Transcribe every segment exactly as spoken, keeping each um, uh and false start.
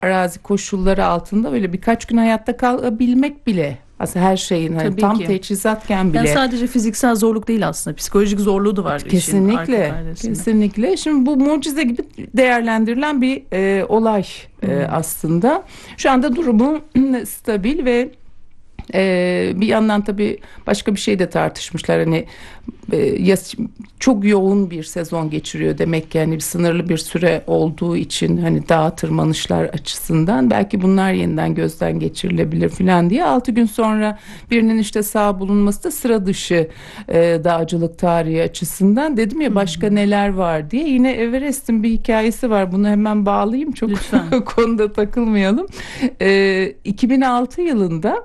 arazi koşulları altında öyle birkaç gün hayatta kalabilmek bile aslında her şeyin hani Tabii tam ki. teçhizatken bile. Yani sadece fiziksel zorluk değil aslında, psikolojik zorluğu da var işin arka Kesinlikle, perdesinde. kesinlikle. Şimdi bu mucize gibi değerlendirilen bir e, olay e, Hmm. aslında. Şu anda durumu stabil ve Ee, bir yandan tabii başka bir şey de tartışmışlar. Hani e, ya, çok yoğun bir sezon geçiriyor demek ki, yani bir sınırlı bir süre olduğu için hani dağ tırmanışlar açısından belki bunlar yeniden gözden geçirilebilir falan diye. Altı gün sonra birinin işte sağ bulunması da sıra dışı e, dağcılık tarihi açısından. Dedim ya başka Hı hı. neler var diye. Yine Everest'in bir hikayesi var. Bunu hemen bağlayayım, çok konuda takılmayalım. E, iki bin altı yılında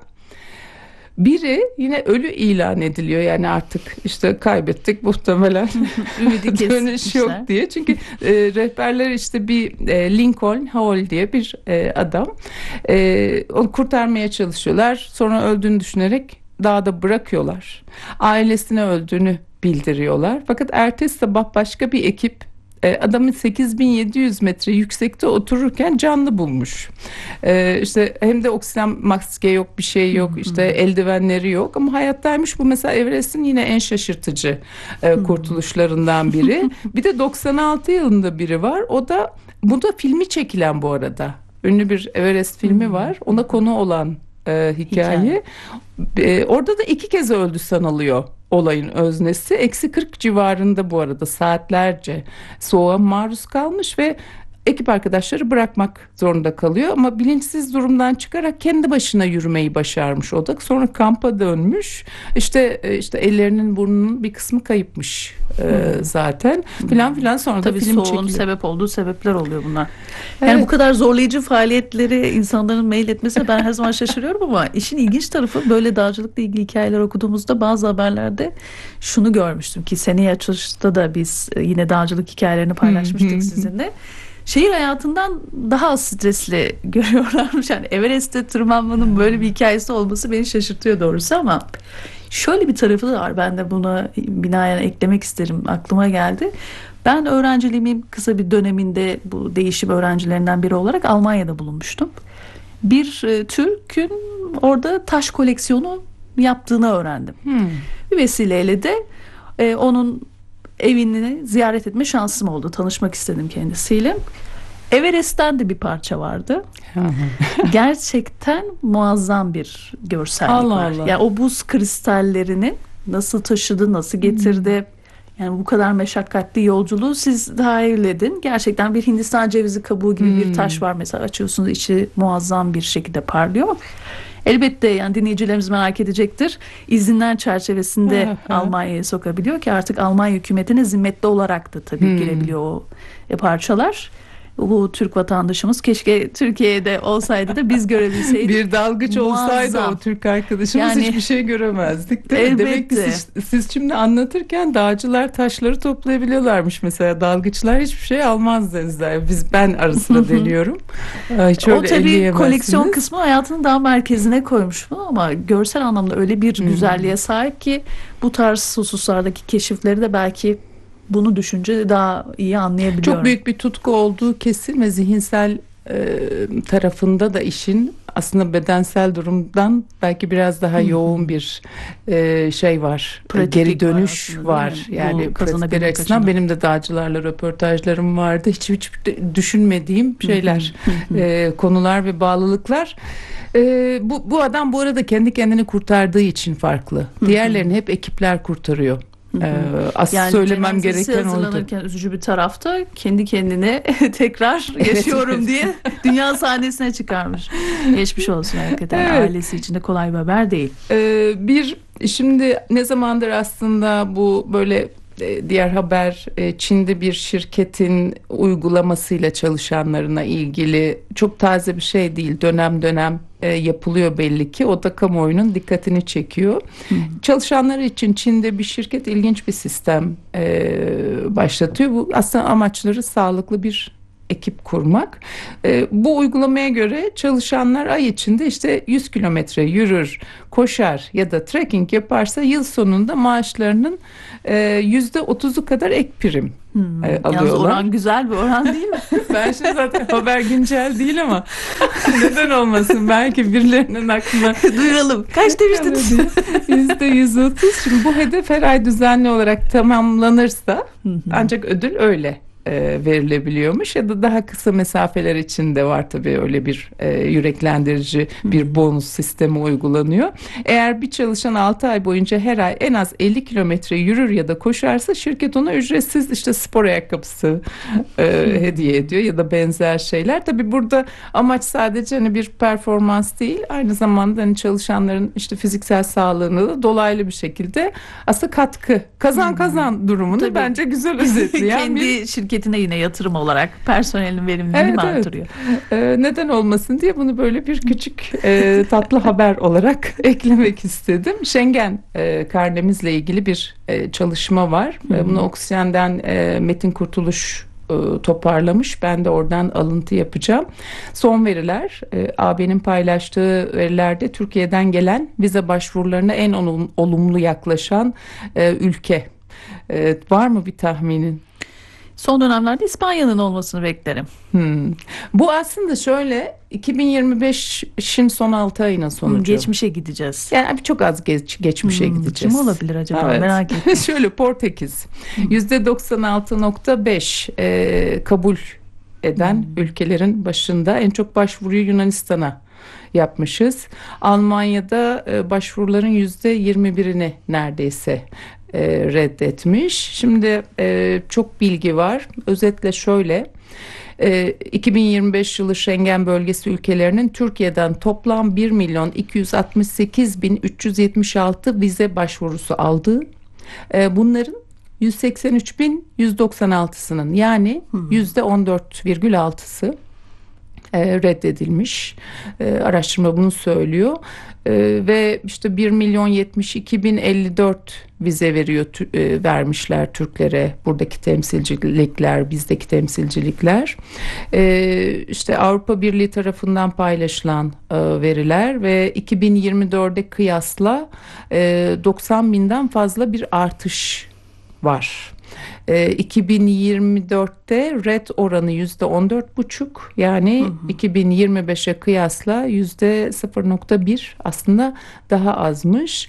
biri yine ölü ilan ediliyor, yani artık işte kaybettik muhtemelen Ümidi dönüş yok kesmişler. diye. Çünkü e, rehberler işte bir e, Lincoln Hall diye bir e, adam, e, onu kurtarmaya çalışıyorlar. Sonra öldüğünü düşünerek dağda bırakıyorlar. Ailesine öldüğünü bildiriyorlar. Fakat ertesi sabah başka bir ekip e, adamın sekiz bin yedi yüz metre yüksekte otururken canlı bulmuş. E, işte hem de oksijen maske yok, bir şey yok, işte eldivenleri yok ama hayattaymış. Bu mesela Everest'in yine en şaşırtıcı e, kurtuluşlarından biri. Bir de doksan altı yılında biri var. O da, bu da filmi çekilen bu arada. Ünlü bir Everest filmi var. Ona konu olan e, hikaye. Hikaye. E, orada da iki kez öldü sanılıyor olayın öznesi. Eksi kırk civarında bu arada saatlerce soğuğa maruz kalmış ve ekip arkadaşları bırakmak zorunda kalıyor. Ama bilinçsiz durumdan çıkarak kendi başına yürümeyi başarmış o da. Sonra kampa dönmüş. İşte e, işte ellerinin burnunun bir kısmı kayıpmış e, zaten. Filan filan, sonra da Tabii film soğuğun çekiliyor. sebep olduğu sebepler oluyor bunlar. Yani Evet. bu kadar zorlayıcı faaliyetleri insanların mail etmesine ben her zaman şaşırıyorum ama işin ilginç tarafı, böyle dağcılıkla ilgili hikayeler okuduğumuzda bazı haberlerde şunu görmüştüm ki seneye açılışta da biz e, yine dağcılık hikayelerini paylaşmıştık sizinle. Şehir hayatından daha az stresli görüyorlarmış. Yani Everest'te tırmanmanın böyle bir hikayesi olması beni şaşırtıyor doğrusu ama şöyle bir tarafı da var. Ben de buna binaen eklemek isterim. Aklıma geldi. Ben öğrenciliğimin kısa bir döneminde bu değişim öğrencilerinden biri olarak Almanya'da bulunmuştum. Bir e, Türk'ün orada taş koleksiyonu yaptığını öğrendim. Hmm. Bir vesileyle de e, onun evini ziyaret etme şansım oldu. Tanışmak istedim kendisiyle. Everest'ten de bir parça vardı. Gerçekten muazzam bir görsellik Allah var. Allah. Yani o buz kristallerini nasıl taşıdı, nasıl getirdi? Yani bu kadar meşakkatli yolculuğu siz dahil edin. Gerçekten bir Hindistan cevizi kabuğu gibi Hmm. bir taş var mesela, açıyorsunuz, içi muazzam bir şekilde parlıyor. Elbette yani dinleyicilerimiz merak edecektir. İzinler çerçevesinde Almanya'ya sokabiliyor ki artık Almanya hükümetine zimmetli olarak da tabii Hmm. girebiliyor o e, parçalar. Bu Türk vatandaşımız keşke Türkiye'de olsaydı da biz görebilseydik. Bir dalgıç olsaydı Muazzam. o Türk arkadaşımız Yani- hiçbir şey göremezdik değil mi? Demek ki Elbette. siz, siz şimdi anlatırken dağcılar taşları toplayabiliyorlarmış mesela. Dalgıçlar hiçbir şey almaz denizler. Biz, ben ara sıra deniyorum. Aa, Hiç O öyle tabii elleyemezsiniz. koleksiyon kısmı hayatının daha merkezine koymuş bunu ama görsel anlamda öyle bir güzelliğe sahip ki bu tarz hususlardaki keşifleri de belki bunu düşünce daha iyi anlayabiliyorum. Çok büyük bir tutku olduğu kesin ve zihinsel e, tarafında da işin aslında bedensel durumdan belki biraz daha yoğun bir e, şey var. Pratiklik Geri dönüş var aslında, var. değil mi? Bu Yani pratikleri kazanabilmek açısından açısından. benim de dağcılarla röportajlarım vardı. Hiç hiç düşünmediğim şeyler, e, konular ve bağlılıklar. E, bu bu adam bu arada kendi kendini kurtardığı için farklı. Diğerlerini hep ekipler kurtarıyor. Ee, asıl Yani söylemem cenazesi gereken oydu. hazırlanırken üzücü bir tarafta kendi kendine tekrar yaşıyorum diye dünya sahnesine çıkarmış. Geçmiş olsun hakikaten. Evet. Ailesi için de kolay bir haber değil. Ee, bir şimdi ne zamandır aslında bu böyle e, diğer haber, e, Çin'de bir şirketin uygulamasıyla çalışanlarına ilgili çok taze bir şey değil. Dönem dönem e, yapılıyor belli ki. O da kamuoyunun dikkatini çekiyor. Çalışanları için Çin'de bir şirket ilginç bir sistem e, başlatıyor. Bu aslında amaçları sağlıklı bir ekip kurmak. E, bu uygulamaya göre çalışanlar ay içinde işte yüz kilometre yürür, koşar ya da trekking yaparsa yıl sonunda maaşlarının e, yüzde otuzu kadar ek prim Hmm, e, yalnız alıyorlar. oran güzel bir oran değil mi? Ben şimdi zaten haber güncel değil ama neden olmasın, belki birilerinin aklına Duyuralım. Kaç demiştiniz? yüzde yüz otuz. Şimdi bu hedef her ay düzenli olarak tamamlanırsa ancak ödül öyle e, verilebiliyormuş ya da daha kısa mesafeler için de var tabii, öyle bir e, yüreklendirici bir bonus sistemi uygulanıyor. Eğer bir çalışan altı ay boyunca her ay en az elli kilometre yürür ya da koşarsa şirket ona ücretsiz işte spor ayakkabısı e, hediye ediyor ya da benzer şeyler. Tabii burada amaç sadece hani bir performans değil, aynı zamanda hani çalışanların işte fiziksel sağlığını da dolaylı bir şekilde aslında katkı, kazan kazan durumunu Tabii. bence güzel özetleyen Kendi bir şirketine yine yatırım olarak personelin verimliliğini Evet, mi evet. artırıyor? Ee, neden olmasın diye bunu böyle bir küçük e, tatlı haber olarak eklemek istedim. Schengen e, karnemizle ilgili bir e, çalışma var. E, bunu Oksijen'den e, Metin Kurtuluş e, toparlamış. Ben de oradan alıntı yapacağım. Son veriler, e, A B'nin paylaştığı verilerde Türkiye'den gelen vize başvurularına en olum- olumlu yaklaşan e, ülke. E, var mı bir tahminin? Son dönemlerde İspanya'nın olmasını beklerim. Hmm. Bu aslında şöyle, iki bin yirmi beşin son altı ayının sonucu. Geçmişe gideceğiz. Yani çok az geç, geçmişe Hmm, gideceğiz. kim olabilir acaba? Evet. Merak ettim. Şöyle, Portekiz yüzde doksan altı nokta beş e, kabul eden ülkelerin başında. En çok başvuruyu Yunanistan'a yapmışız. Almanya'da e, başvuruların yüzde yirmi birini neredeyse e, reddetmiş. Şimdi e, çok bilgi var. Özetle şöyle. E, iki bin yirmi beş yılı Schengen bölgesi ülkelerinin Türkiye'den toplam bir milyon iki yüz altmış sekiz bin üç yüz yetmiş altı vize başvurusu aldığı, e, bunların yüz seksen üç bin yüz doksan altısının yani yüzde on dört virgül altısı e, reddedilmiş. E, araştırma bunu söylüyor. E, ve işte bir milyon yetmiş iki bin elli dört vize veriyor tü- e, vermişler Türklere, buradaki temsilcilikler, bizdeki temsilcilikler. E, işte Avrupa Birliği tarafından paylaşılan e, veriler ve iki bin yirmi dörde kıyasla e, doksan binden fazla bir artış var. E, iki bin yirmi dörtte red oranı yüzde on dört buçuk, yani hı hı. iki bin yirmi beşe kıyasla yüzde sıfır nokta bir, aslında daha azmış.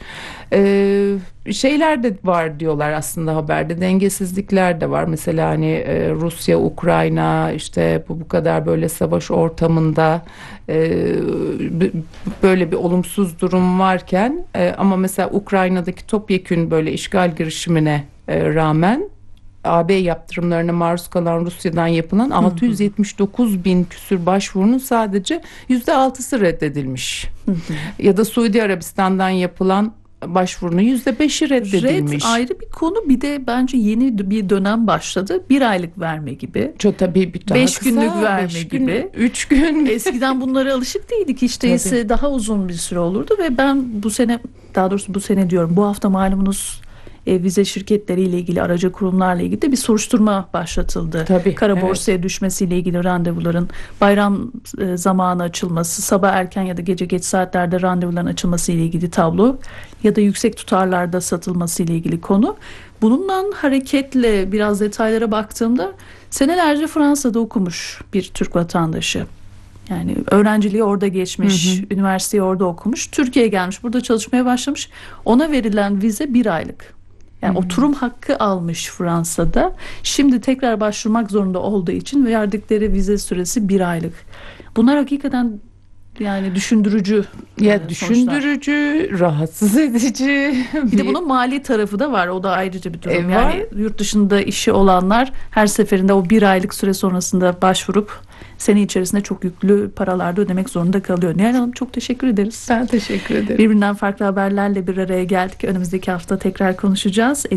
E, şeyler de var diyorlar aslında haberde, dengesizlikler de var. Mesela hani e, Rusya, Ukrayna, işte bu bu kadar böyle savaş ortamında e, b- böyle bir olumsuz durum varken e, ama mesela Ukrayna'daki topyekün böyle işgal girişimine e, rağmen A B yaptırımlarına maruz kalan Rusya'dan yapılan altı yüz yetmiş dokuz bin küsür başvurunun sadece yüzde altısı reddedilmiş. Hı hı. Ya da Suudi Arabistan'dan yapılan başvurunun yüzde beşi reddedilmiş. Red ayrı bir konu, bir de bence yeni bir dönem başladı. Bir aylık verme gibi. Çok tabii bir daha Beş kısa, günlük verme beş gün, gibi. Üç gün. Eskiden bunlara alışık değildik. İşte ise daha uzun bir süre olurdu ve ben bu sene, daha doğrusu bu sene diyorum, bu hafta malumunuz E, vize şirketleriyle ilgili, aracı kurumlarla ilgili de bir soruşturma başlatıldı. Tabii, Kara borsaya evet. düşmesiyle ilgili randevuların bayram e, zamanı açılması, sabah erken ya da gece geç saatlerde randevuların açılması ile ilgili tablo ya da yüksek tutarlarda satılması ile ilgili konu. Bununla hareketle biraz detaylara baktığımda senelerce Fransa'da okumuş bir Türk vatandaşı. Yani öğrenciliği orada geçmiş, hı hı. üniversiteyi orada okumuş, Türkiye'ye gelmiş, burada çalışmaya başlamış. Ona verilen vize bir aylık. Yani hmm. oturum hakkı almış Fransa'da. Şimdi tekrar başvurmak zorunda olduğu için verdikleri vize süresi bir aylık. Bunlar hakikaten yani düşündürücü. Ya e, düşündürücü, sonuçlar. Rahatsız edici. Bir, bir de bunun mali tarafı da var. O da ayrıca bir durum. E, yani yurt dışında işi olanlar her seferinde o bir aylık süre sonrasında başvurup sene içerisinde çok yüklü paralarda ödemek zorunda kalıyor. Nihal Hanım, çok teşekkür ederiz. Ben teşekkür ederim. Birbirinden farklı haberlerle bir araya geldik. Önümüzdeki hafta tekrar konuşacağız.